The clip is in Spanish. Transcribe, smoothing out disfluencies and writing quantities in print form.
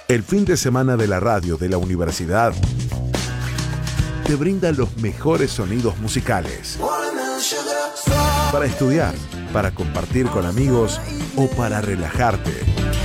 El fin de semana de la radio de la universidad te brinda los mejores sonidos musicales. Para estudiar, para compartir con amigos o para relajarte.